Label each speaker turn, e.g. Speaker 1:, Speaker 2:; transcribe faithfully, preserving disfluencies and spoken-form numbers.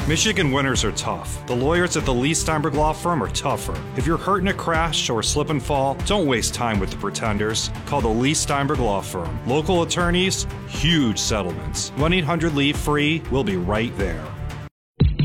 Speaker 1: Michigan winters are tough. The lawyers at the Lee Steinberg Law Firm are tougher. If you're hurt in a crash or slip and fall, don't waste time with the pretenders. Call the Lee Steinberg Law Firm. Local attorneys, huge settlements. one eight hundred leave free. We'll be right there.